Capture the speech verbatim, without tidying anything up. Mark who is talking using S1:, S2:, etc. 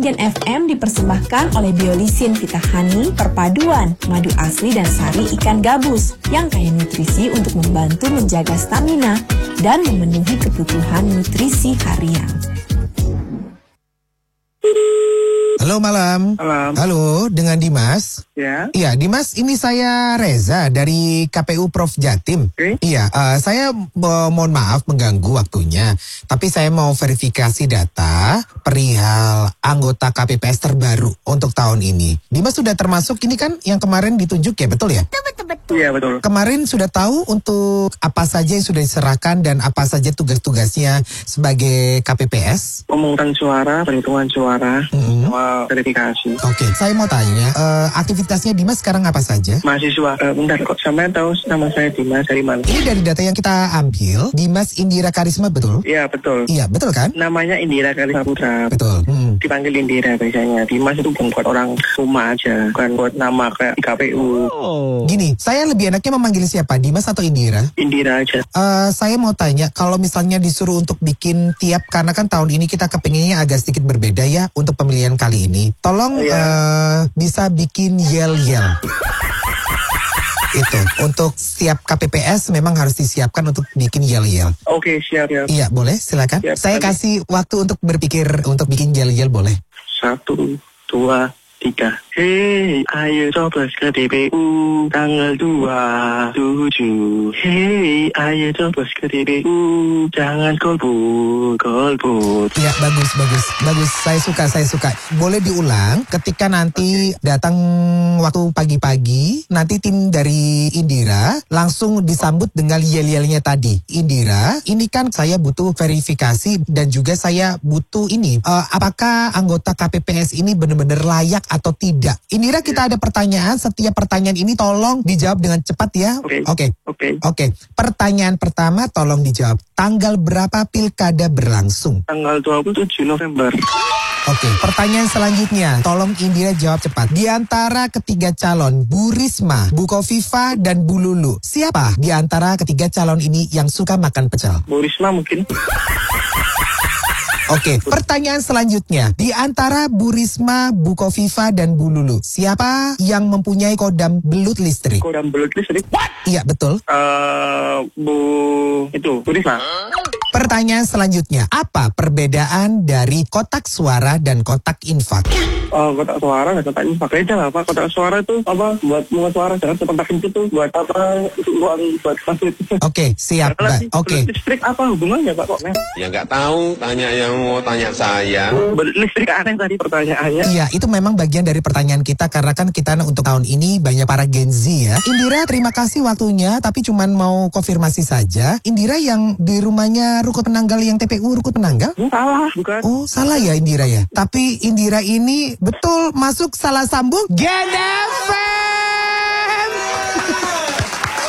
S1: Gen F M dipersembahkan oleh Biolisin Vitahani, perpaduan madu asli dan sari ikan gabus yang kaya nutrisi untuk membantu menjaga stamina dan memenuhi kebutuhan nutrisi harian.
S2: Halo malam.
S3: Malam.
S2: Halo, dengan Dimas.
S3: Ya.
S2: Iya, Dimas, ini saya Reza dari K P U Prof Jatim.
S3: Oke.
S2: Iya, uh, saya uh, mohon maaf mengganggu waktunya, tapi saya mau verifikasi data perihal anggota K P P S terbaru untuk tahun ini. Dimas sudah termasuk ini kan yang kemarin ditunjuk ya, betul ya?
S3: Iya, betul.
S2: Kemarin sudah tahu untuk apa saja yang sudah diserahkan dan apa saja tugas-tugasnya sebagai K P P S?
S3: Pemungutan suara, perhitungan suara,
S2: Mm-hmm.
S3: sama verifikasi.
S2: Oke, saya mau tanya, uh, aktivitasnya Dimas sekarang apa saja?
S3: Mahasiswa, uh, bentar kok sampai tahu nama saya Dimas dari mana?
S2: Ini dari data yang kita ambil, Dimas Indira Karisma, betul?
S3: Iya, betul.
S2: Iya, betul kan?
S3: Namanya Indira Karisma Putra.
S2: Betul. Hmm.
S3: Dipanggil Indira biasanya. Dimas itu bukan buat orang rumah aja, bukan buat nama kayak di K P U.
S2: Oh. Gini, saya lebih enaknya memanggil siapa, Dimas atau Indira?
S3: Indira aja.
S2: Uh, saya mau tanya, kalau misalnya disuruh untuk bikin tiap, karena kan tahun ini kita kepinginnya agak sedikit berbeda ya untuk pemilihan kali ini. Tolong
S3: Iya.
S2: uh, bisa bikin yel-yel. Itu, untuk setiap K P P S memang harus disiapkan untuk bikin yel-yel.
S3: Oke, siap ya.
S2: Iya, boleh, silakan.
S3: Siap,
S2: Saya
S3: nanti.
S2: kasih waktu untuk berpikir untuk bikin yel-yel, boleh?
S3: Satu, dua, tiga. Hei, ayo coblos ke T P U tanggal dua puluh tujuh. Hei, ayo coblos ke T P U, jangan golput, golput.
S2: Iya, bagus, bagus, bagus. Saya suka, saya suka. Boleh diulang ketika nanti datang waktu pagi-pagi, nanti tim dari Indira langsung disambut dengan yel-yelnya tadi. Indira, ini kan saya butuh verifikasi dan juga saya butuh ini. Uh, apakah anggota K P P S ini benar-benar layak atau tidak? Indira, kita ada pertanyaan. Setiap pertanyaan ini tolong dijawab dengan cepat ya.
S3: Oke.
S2: Oke.
S3: Oke.
S2: Oke. Pertanyaan pertama tolong dijawab. Tanggal berapa pilkada berlangsung?
S3: Tanggal dua puluh tujuh November.
S2: Oke, pertanyaan selanjutnya. Tolong Indira jawab cepat. Di antara ketiga calon, Bu Risma, Bu Kofifa, dan Bu Lulu, siapa di antara ketiga calon ini yang suka makan pecel?
S3: Bu Risma mungkin.
S2: Oke, pertanyaan selanjutnya. Di antara Bu Risma, Bu Kofifa, dan Bu Lulu, siapa yang mempunyai kodam belut listrik?
S3: Kodam belut listrik.
S2: Iya, betul.
S3: Eh, Bu itu Bu Risma.
S2: Pertanyaan selanjutnya. Apa perbedaan dari kotak suara dan kotak infak?
S3: Oh, kotak suara dan kotak infak beda lah Pak. Kotak suara itu apa? Buat mungut suara, jangan kotak infak itu buat apa? Itu uang buat masjid.
S2: Oke, siap.
S3: Kalau
S2: Mbak.
S3: si
S2: Oke.
S3: belut listrik apa hubungannya Pak kok?
S4: Ya nggak tahu, tanya yang mau tanya saya.
S3: Belut listrik aneh tadi pertanyaannya.
S2: Iya, itu memang bagian dari pertanyaan kita karena kan kita untuk tahun ini banyak para Gen Z ya. Indira, terima kasih waktunya, tapi cuman mau konfirmasi saja. Indira yang di rumahnya Rukut Penanggal yang T P U Rukut Penanggal?
S3: Hmm, salah, bukan.
S2: Oh, salah ya Indira ya. Tapi Indira ini betul masuk salah sambung Gen F M.